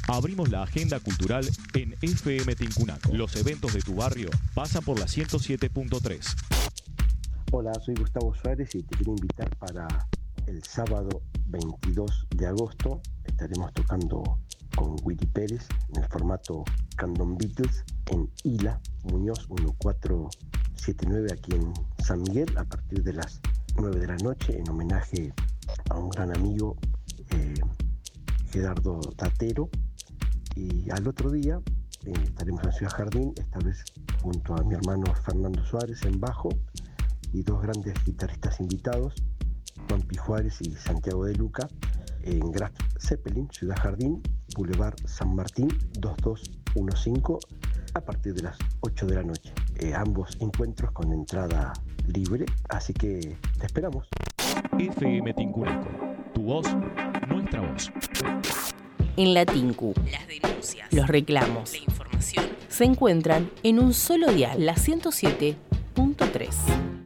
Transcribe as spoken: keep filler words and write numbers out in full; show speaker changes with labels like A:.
A: Abrimos la agenda cultural en F M Tincunaco. Los eventos de tu barrio pasan por la ciento siete punto tres.
B: Hola, soy Gustavo Suárez y te quiero invitar para el sábado veintidós de agosto. Estaremos tocando con Willy Pérez en el formato Candom Beatles en Ila, Muñoz mil cuatrocientos setenta y nueve, aquí en San Miguel, a partir de las nueve de la noche, en homenaje a un gran amigo, eh, Gerardo Tatero. Y al otro día eh, estaremos en Ciudad Jardín, esta vez junto a mi hermano Fernando Suárez en bajo y dos grandes guitarristas invitados, Juanpi Juárez y Santiago de Luca, en Graf Zeppelin, Ciudad Jardín, Boulevard San Martín dos dos uno cinco, a partir de las ocho de la noche. Eh, ambos encuentros con entrada libre, así que te esperamos.
A: F M Tincunaco, tu voz, nuestra voz.
C: En la Tincu,
D: las denuncias,
C: los reclamos,
D: la información
C: se encuentran en un solo dial, la ciento siete punto tres.